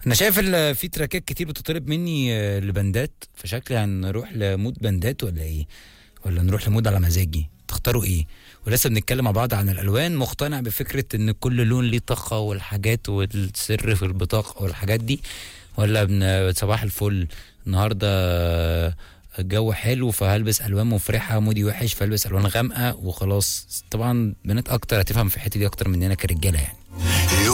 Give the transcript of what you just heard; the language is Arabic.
انا شايف في تراكات كتير بتطلب مني لبندات، فشكلي هنروح لمود بندات ولا ايه؟ ولا نروح لمود على مزاجي؟ تختاروا ايه؟ ولسه بنتكلم مع بعض عن الالوان. مقتنع بفكره ان كل لون ليه طاقه والحاجات والسر في البطاقه والحاجات دي، ولا صباح الفل النهارده الجو حلو فهلبس الوان مفرحه، مودي وحش فهلبس الوان غامقه وخلاص؟ طبعا بنات اكتر هتفهم في الحته دي اكتر مننا كرجاله يعني.